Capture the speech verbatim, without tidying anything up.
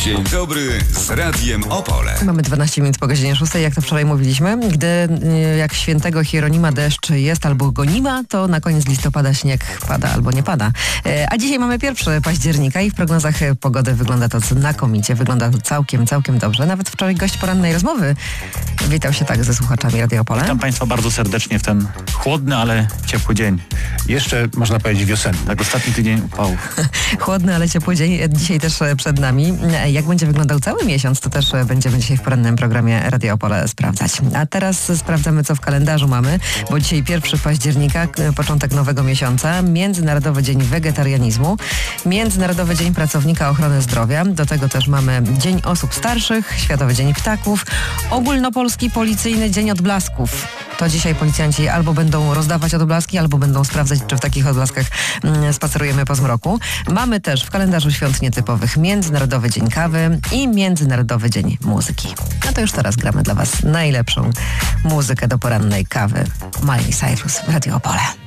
Dzień dobry z Radiem Opole. Mamy dwanaście minut po godzinie szóstej, jak to wczoraj mówiliśmy. Gdy jak świętego Hieronima deszcz jest albo go nie ma, to na koniec listopada śnieg pada albo nie pada. A dzisiaj mamy pierwszy października i w prognozach pogody wygląda to znakomicie. Wygląda to całkiem, całkiem dobrze. Nawet wczoraj gość porannej rozmowy witał się tak ze słuchaczami Radia Opole. Witam Państwa bardzo serdecznie w ten chłodny, ale ciepły dzień. Jeszcze można powiedzieć wiosenny. Tak, ostatni tydzień upałów. Chłodny, ale ciepły dzień. Dzisiaj też przed nami. Jak będzie wyglądał cały miesiąc, to też będziemy dzisiaj w porannym programie Radia Opole sprawdzać. A teraz sprawdzamy, co w kalendarzu mamy, bo dzisiaj pierwszy października, początek nowego miesiąca, Międzynarodowy Dzień Wegetarianizmu, Międzynarodowy Dzień Pracownika Ochrony Zdrowia, do tego też mamy Dzień Osób Starszych, Światowy Dzień Ptaków, Ogólnopolski Policyjny Dzień Odblasków. To dzisiaj policjanci albo będą rozdawać odblaski, albo będą sprawdzać, czy w takich odblaskach mm, spacerujemy po zmroku. Mamy też w kalendarzu świąt nietypowych Międzynarodowy Dzień Kawy i Międzynarodowy Dzień Muzyki. No to już teraz gramy dla Was najlepszą muzykę do porannej kawy. Miley Cyrus w Radio Opole.